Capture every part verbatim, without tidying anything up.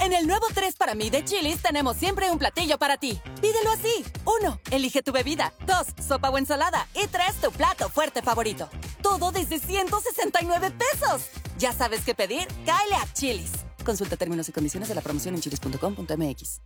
En el nuevo tres para mí de Chili's tenemos siempre un platillo para ti. Pídelo así. Uno, elige tu bebida. Dos, sopa o ensalada. Y tres, tu plato fuerte favorito. Todo desde ciento sesenta y nueve pesos. ¿Ya sabes qué pedir? Cáele a Chili's. Consulta términos y condiciones de la promoción en chilis punto com punto m x.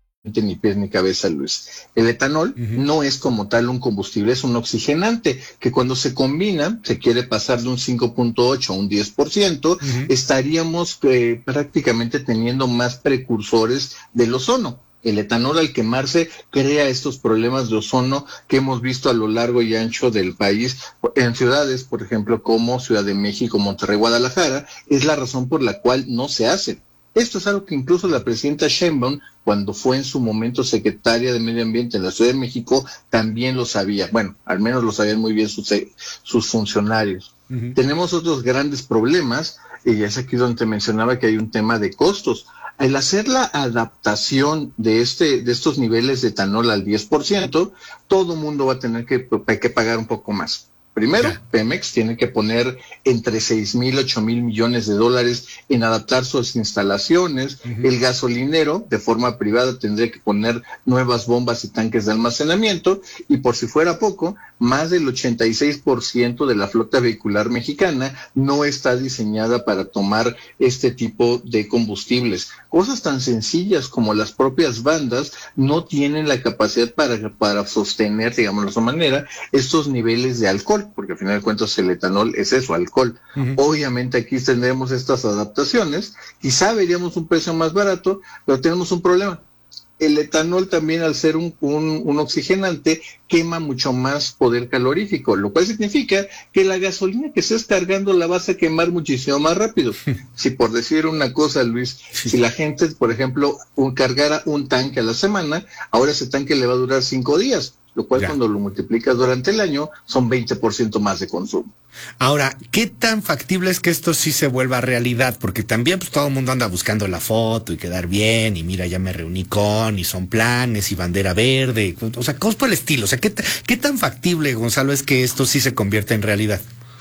Ni pies ni cabeza, Luis. El etanol uh-huh. no es como tal un combustible, es un oxigenante que cuando se combina, se quiere pasar de un cinco punto ocho a un diez por ciento, uh-huh. estaríamos eh, prácticamente teniendo más precursores del ozono. El etanol al quemarse crea estos problemas de ozono que hemos visto a lo largo y ancho del país, en ciudades, por ejemplo, como Ciudad de México, Monterrey, Guadalajara, es la razón por la cual no se hace. Esto es algo que incluso la presidenta Sheinbaum, cuando fue en su momento secretaria de Medio Ambiente en la Ciudad de México, también lo sabía. Bueno, al menos lo sabían muy bien sus, sus funcionarios. Uh-huh. Tenemos otros grandes problemas, y es aquí donde te mencionaba que hay un tema de costos. Al hacer la adaptación de este de estos niveles de etanol al diez por ciento, todo mundo va a tener que, que pagar un poco más. Primero, yeah. Pemex tiene que poner entre seis mil, ocho mil millones de dólares en adaptar sus instalaciones. Uh-huh. El gasolinero, de forma privada, tendría que poner nuevas bombas y tanques de almacenamiento. Y por si fuera poco, más del ochenta y seis por ciento de la flota vehicular mexicana no está diseñada para tomar este tipo de combustibles. Cosas tan sencillas como las propias bandas no tienen la capacidad para, para sostener, digamos de esa manera, estos niveles de alcohol, porque al final de cuentas el etanol es eso, alcohol. Uh-huh. Obviamente aquí tendremos estas adaptaciones, quizá veríamos un precio más barato, pero tenemos un problema. El etanol también, al ser un, un, un oxigenante, quema mucho más poder calorífico, lo cual significa que la gasolina que estés cargando la vas a quemar muchísimo más rápido. Si por decir una cosa, Luis, si la gente, por ejemplo, un, cargara un tanque a la semana, ahora ese tanque le va a durar cinco días. Lo cual ya. Cuando lo multiplicas durante el año son veinte por ciento más de consumo. Ahora, ¿qué tan factible es que esto sí se vuelva realidad? Porque también pues todo el mundo anda buscando la foto y quedar bien, y mira, ya me reuní con, y son planes, y bandera verde, o sea, cosas por el estilo. O sea, ¿qué, qué tan factible, Gonzalo, es que esto sí se convierta en realidad?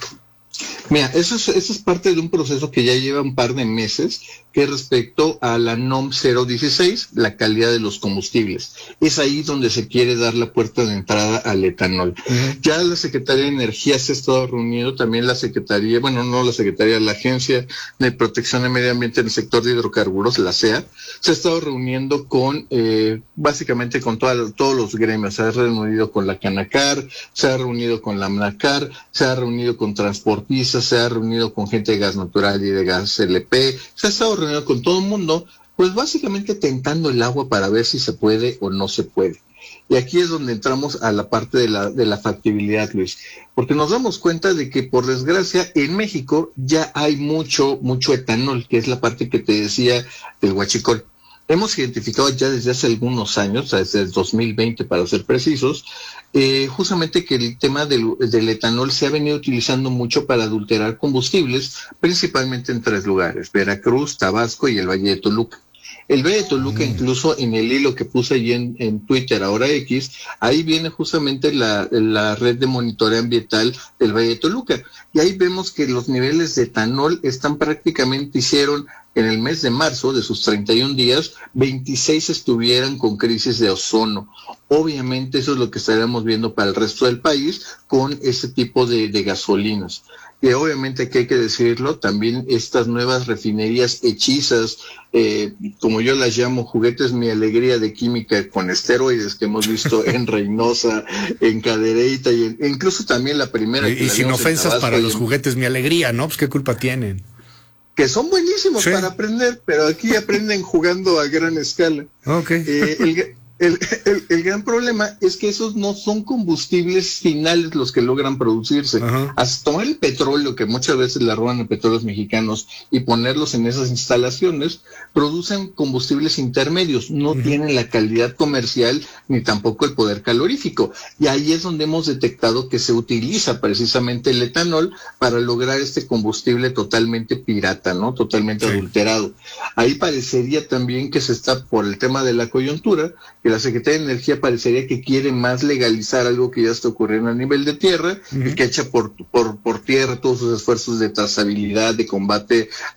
Mira, eso es, eso es parte de un proceso que ya lleva un par de meses, que es respecto a la NOM cero dieciséis, la calidad de los combustibles. Es ahí donde se quiere dar la puerta de entrada al etanol. Uh-huh. Ya la Secretaría de Energía se ha estado reuniendo, también la Secretaría, bueno, no la Secretaría, la Agencia de Protección del Medio Ambiente en el sector de hidrocarburos, la C E A, se ha estado reuniendo con, eh, básicamente con toda, todos los gremios. Se ha reunido con la Canacar, se ha reunido con la AMNACAR, se ha reunido con transportistas, se ha reunido con gente de gas natural y de gas L P, se ha estado reunido con todo el mundo, pues básicamente tentando el agua para ver si se puede o no se puede. Y aquí es donde entramos a la parte de la, de la factibilidad, Luis, porque nos damos cuenta de que, por desgracia, en México ya hay mucho, mucho etanol, que es la parte que te decía del huachicol. Hemos identificado ya desde hace algunos años, desde el dos mil veinte para ser precisos, eh, justamente que el tema del, del etanol se ha venido utilizando mucho para adulterar combustibles, principalmente en tres lugares: Veracruz, Tabasco y el Valle de Toluca. El Valle de Toluca, mm. incluso en el hilo que puse allí en, en Twitter, ahora X, ahí viene justamente la, la red de monitoreo ambiental del Valle de Toluca. Y ahí vemos que los niveles de etanol están prácticamente, hicieron en el mes de marzo, de sus treinta y un días, veintiséis estuvieran con crisis de ozono. Obviamente eso es lo que estaríamos viendo para el resto del país con ese tipo de, de gasolinas. Y obviamente, que hay que decirlo, también estas nuevas refinerías hechizas, eh, como yo las llamo, juguetes mi alegría de química con esteroides, que hemos visto en Reynosa, en Cadereyta, y en, incluso también la primera. Y, que y la sin ofensas para en, los juguetes mi alegría, ¿no? Pues qué culpa tienen. Que son buenísimos, sí, para aprender, pero aquí aprenden jugando a gran escala. Okay. Eh, el, el, el, el gran problema es que esos no son combustibles finales los que logran producirse. Uh-huh. Hasta tomar el petróleo, que muchas veces le roban a petróleos mexicanos, y ponerlos en esas instalaciones, producen combustibles intermedios, no uh-huh. tienen la calidad comercial ni tampoco el poder calorífico. Y ahí es donde hemos detectado que se utiliza precisamente el etanol para lograr este combustible totalmente pirata, ¿no? Totalmente sí. adulterado. Ahí parecería también que se está, por el tema de la coyuntura, que la Secretaría de Energía parecería que quiere más legalizar algo que ya está ocurriendo a nivel de tierra, uh-huh. y que echa por, por, por tierra todos sus esfuerzos de trazabilidad, de combate